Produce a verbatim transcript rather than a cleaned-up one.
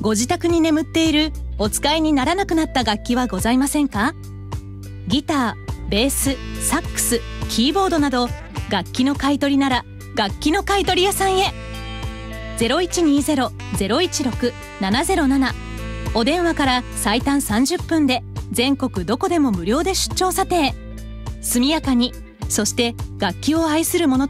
ご自宅に眠っているお使いにならなくなった楽器はございませんか？ギター、ベース、サックス、キーボードなど楽器の買い取りなら楽器の買い取り屋さんへ。 ゼロいちにゼロ ゼロいちろく ななゼロなな お電話から最短さんじゅっぷんで全国どこでも無料で出張査定。速やかに、そして楽器を愛する者